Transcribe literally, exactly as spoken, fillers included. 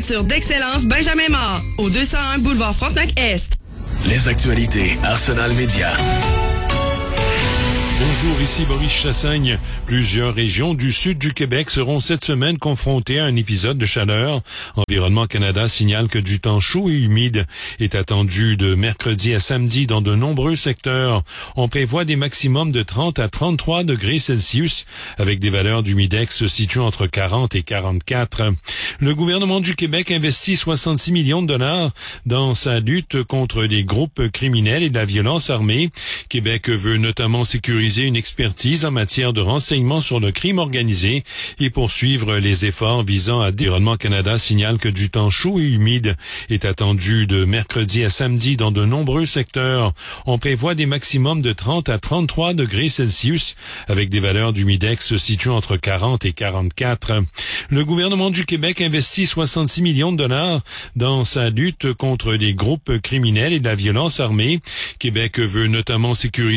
toiture d'excellence Benjamin Mort, au deux cent un boulevard Frontenac-Est. Les actualités Arsenal Média. Bonjour, ici Boris Chassagne. Plusieurs régions du sud du Québec seront cette semaine confrontées à un épisode de chaleur. Environnement Canada signale que du temps chaud et humide est attendu de mercredi à samedi dans de nombreux secteurs. On prévoit des maximums de trente à trente-trois degrés Celsius avec des valeurs d'humidex se situant entre quarante et quarante-quatre. Le gouvernement du Québec investit soixante-six millions de dollars dans sa lutte contre les groupes criminels et la violence armée. Québec veut notamment sécuriser une expertise en matière de renseignement sur le crime organisé et poursuivre les efforts visant à Environnement Canada signale que du temps chaud et humide est attendu de mercredi à samedi dans de nombreux secteurs. On prévoit des maximums de trente à trente-trois degrés Celsius avec des valeurs d'humidex se situant entre quarante et quarante-quatre. Le gouvernement du Québec investit soixante-six millions de dollars dans sa lutte contre les groupes criminels et la violence armée. Québec veut notamment sécuriser